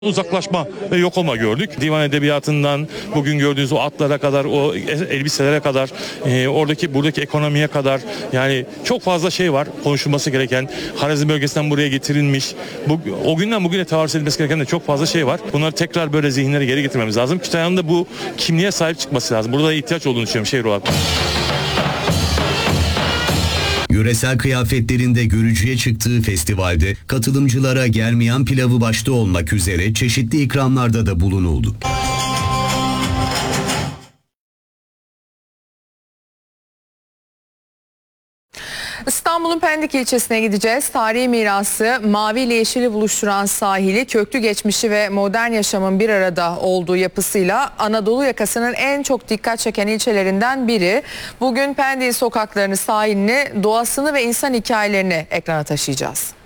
Uzaklaşma ve yok olma gördük. Divan edebiyatından bugün gördüğünüz o atlara kadar, o elbiselere kadar, buradaki ekonomiye kadar, yani çok fazla şey var konuşulması gereken. Harazim bölgesinden buraya getirilmiş. O günden bugüne tevarüz edilmesi gereken de çok fazla şey var. Bunları tekrar böyle zihinlere geri getirmemiz lazım. Kütahya'nın da bu kimliğe sahip çıkması lazım. Burada ihtiyaç olduğunu düşünüyorum şehir olarak. Yöresel kıyafetlerinde görücüye çıktığı festivalde katılımcılara germiyan pilavı başta olmak üzere çeşitli ikramlarda da bulunuldu. İstanbul'un Pendik ilçesine gideceğiz. Tarihi mirası, mavi ile yeşili buluşturan sahili, köklü geçmişi ve modern yaşamın bir arada olduğu yapısıyla Anadolu yakasının en çok dikkat çeken ilçelerinden biri. Bugün Pendik'in sokaklarını, sahilini, doğasını ve insan hikayelerini ekrana taşıyacağız.